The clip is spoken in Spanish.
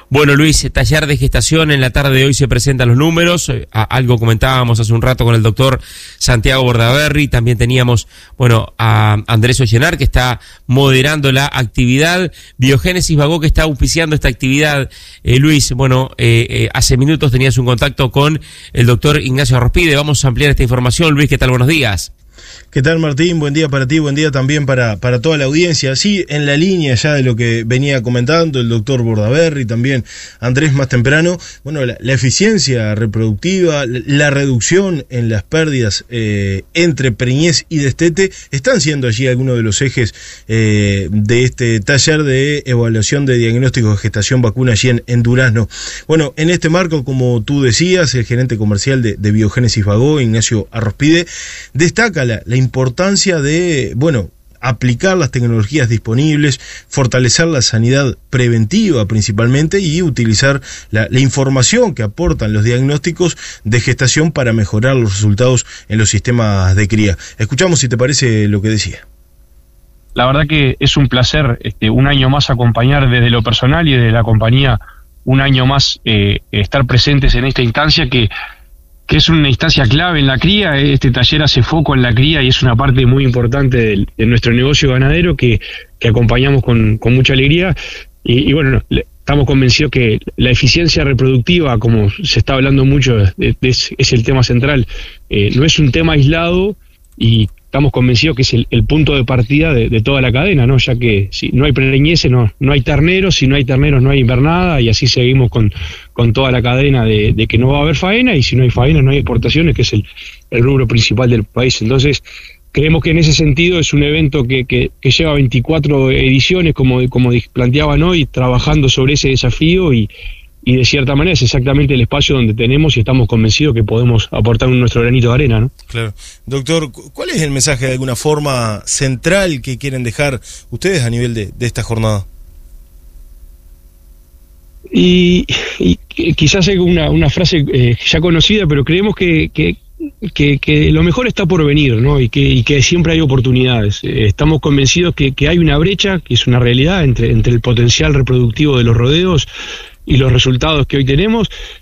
Bueno, Luis, taller de gestación, en la tarde de hoy se presentan los números, algo comentábamos hace un rato con el doctor Santiago Bordaberry, también teníamos, a Andrés Ollenar, que está moderando la actividad, Biogénesis Bagó, que está auspiciando esta actividad. Luis, hace minutos tenías un contacto con el doctor Ignacio Arrospide, vamos a ampliar esta información. Luis, ¿qué tal? Buenos días. ¿Qué tal, Martín? Buen día para ti, buen día también para toda la audiencia. Sí, en la línea ya de lo que venía comentando el doctor Bordaberry, también Andrés más temprano, la eficiencia reproductiva, la reducción en las pérdidas entre preñez y destete, están siendo allí algunos de los ejes de este taller de evaluación de diagnóstico de gestación vacuna allí en Durazno. En este marco, como tú decías, el gerente comercial de Biogénesis Bagó, Ignacio Arrospide, destaca la importancia de, aplicar las tecnologías disponibles, fortalecer la sanidad preventiva principalmente y utilizar la información que aportan los diagnósticos de gestación para mejorar los resultados en los sistemas de cría. Escuchamos, si te parece, lo que decía. La verdad que es un placer un año más acompañar desde lo personal y desde la compañía, un año más estar presentes en esta instancia que es una instancia clave en la cría. Este taller hace foco en la cría y es una parte muy importante de nuestro negocio ganadero que acompañamos con mucha alegría. Y estamos convencidos que la eficiencia reproductiva, como se está hablando mucho, es el tema central. No es un tema aislado y estamos convencidos que es el punto de partida de toda la cadena, ¿no? Ya que si no hay preñeces, no hay terneros, si no hay terneros no hay invernada, y así seguimos con toda la cadena de que no va a haber faena, y si no hay faena no hay exportaciones, que es el rubro principal del país. Entonces, creemos que en ese sentido es un evento que lleva 24 ediciones, como planteaban hoy, trabajando sobre ese desafío y de cierta manera es exactamente el espacio donde tenemos y estamos convencidos que podemos aportar nuestro granito de arena, ¿no? Claro. Doctor, ¿cuál es el mensaje de alguna forma central que quieren dejar ustedes a nivel de esta jornada? Y quizás es una frase ya conocida, pero creemos que lo mejor está por venir, ¿no? Y que siempre hay oportunidades. Estamos convencidos que hay una brecha, que es una realidad, entre el potencial reproductivo de los rodeos y los resultados que hoy tenemos,